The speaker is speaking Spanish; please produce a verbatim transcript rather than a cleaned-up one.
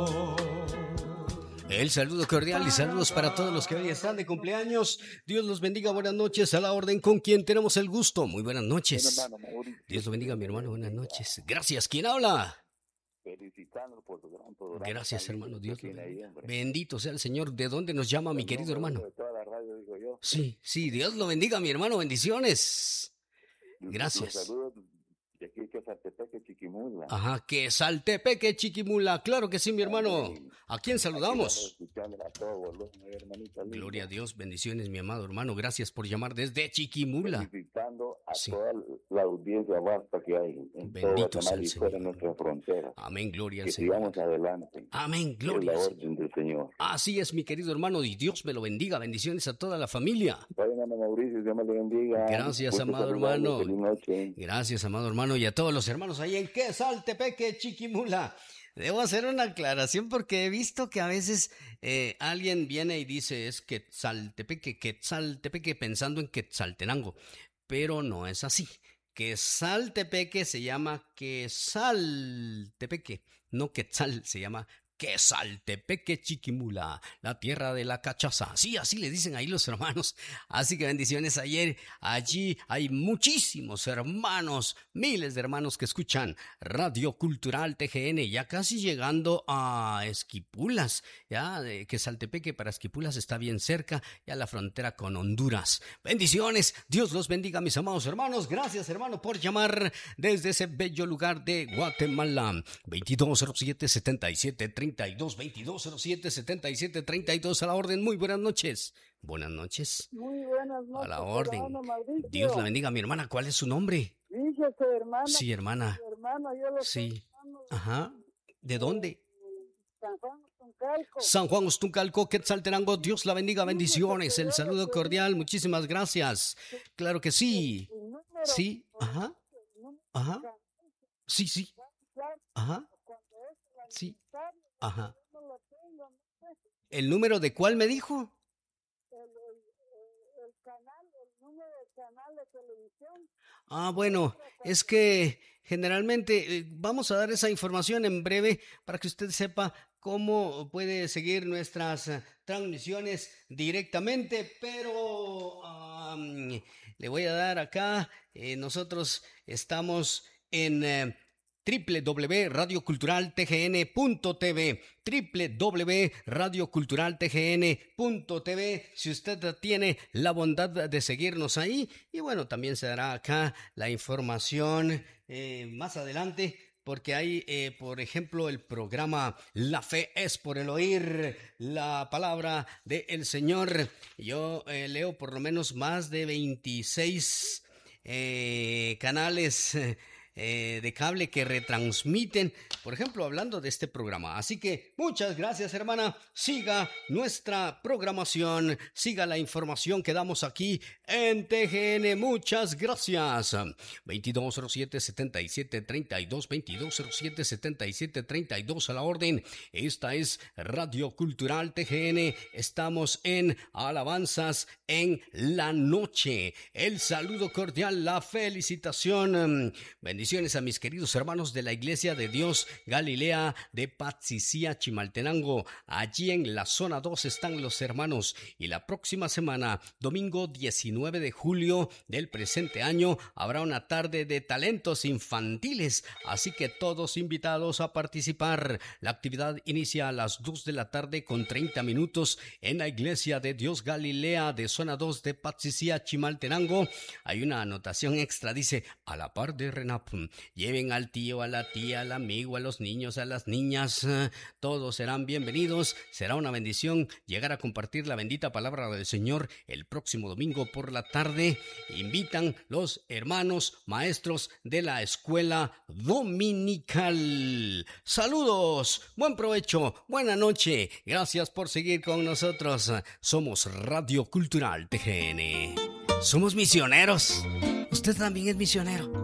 El saludo cordial y saludos para todos los que hoy están de cumpleaños. Dios los bendiga, buenas noches. A la orden, con quien tenemos el gusto. Muy buenas noches. Dios lo bendiga, mi hermano, buenas noches. Gracias, ¿quién habla? Felicitándolo por su gran programa. Gracias, hermano, Dios lo bendiga. Bendito sea el Señor. ¿De dónde nos llama, mi querido hermano? Sí, sí, Dios lo bendiga, mi hermano, bendiciones. Gracias. De aquí que Saltepeque, Chiquimula. Ajá, que Saltepeque, Chiquimula. Claro que sí, mi hermano. ¿A quién saludamos? A todos, Gloria a Dios, bendiciones, mi amado hermano. Gracias por llamar desde Chiquimula. Felicitando a sí. toda la audiencia vasta que hay en Bendito toda y fuera de nuestra frontera. Amén, gloria al que Señor. sigamos adelante. Amén, gloria la al orden Señor. del Señor. Así es, mi querido hermano, y Dios me lo bendiga. Bendiciones a toda la familia. Hermano Mauricio, Dios me lo bendiga. Gracias, amado hermano. Gracias, amado hermano, y a todos los hermanos ahí en Quesaltepeque, Chiquimula. Debo hacer una aclaración porque he visto que a veces eh, alguien viene y dice es Quetzaltepeque, Quetzaltepeque, pensando en Quetzaltenango, pero no es así. Quesaltepeque se llama Quesaltepeque, no Quetzal, se llama Quesaltepeque, Chiquimula, la tierra de la cachaza. Sí, así le dicen ahí los hermanos. Así que bendiciones ayer. Allí hay muchísimos hermanos, miles de hermanos que escuchan Radio Cultural T G N, ya casi llegando a Esquipulas. Ya de Quesaltepeque para Esquipulas está bien cerca, ya la frontera con Honduras. Bendiciones, Dios los bendiga, mis amados hermanos. Gracias, hermano, por llamar desde ese bello lugar de Guatemala. veintidós cero siete, setenta y siete treinta y dos, veintidós cero siete, setenta y siete treinta y dos, a la orden. Muy buenas noches. Buenas noches. Muy buenas noches. A la orden. Dios la bendiga, mi hermana. ¿Cuál es su nombre? Fíjese, hermana. Sí, hermana. Hermana, yo lo sí. Ajá. ¿De dónde? San Juan Ostuncalco. San Juan Ostuncalco, Quetzaltenango. Dios la bendiga, bendiciones. El saludo cordial, muchísimas gracias. Claro que sí. Sí, ajá. Ajá. Sí, sí. Ajá. Sí. Ajá. ¿El número de cuál me dijo? El, el, el canal, el número del canal de televisión. Ah, bueno, es que generalmente eh, vamos a dar esa información en breve para que usted sepa cómo puede seguir nuestras uh, transmisiones directamente, pero um, le voy a dar acá, eh, nosotros estamos en... Eh, doble u doble u doble u punto radio cultural t g n punto t v, doble u doble u doble u punto radio cultural t g n punto t v, si usted tiene la bondad de seguirnos ahí. Y bueno, también se dará acá la información eh, más adelante, porque hay, eh, por ejemplo, el programa La Fe es por el oír la palabra del Señor. Yo eh, leo por lo menos más de veintiséis eh, canales eh, Eh, de cable que retransmiten, por ejemplo, hablando de este programa. Así que muchas gracias, hermana. Siga nuestra programación, siga la información que damos aquí en T G N. Muchas gracias. veintidós cero siete, setenta y siete treinta y dos, veintidós cero siete, setenta y siete treinta y dos, a la orden. Esta es Radio Cultural T G N. Estamos en Alabanzas en la Noche. El saludo cordial, la felicitación. Bendiciones a mis queridos hermanos de la Iglesia de Dios Galilea de Patzicía, Chimaltenango. Allí en la zona dos están los hermanos. Y la próxima semana, domingo diecinueve de julio del presente año, habrá una tarde de talentos infantiles. Así que todos invitados a participar. La actividad inicia a las dos de la tarde con treinta minutos en la Iglesia de Dios Galilea de zona dos de Patzicía, Chimaltenango. Hay una anotación extra, dice, a la par de RENAP. Lleven al tío, a la tía, al amigo, a los niños, a las niñas. Todos serán bienvenidos. Será una bendición llegar a compartir la bendita palabra del Señor el próximo domingo por la tarde. Invitan los hermanos maestros de la escuela dominical. Saludos, buen provecho, buena noche. Gracias por seguir con nosotros. Somos Radio Cultural T G N. Somos misioneros. Usted también es misionero.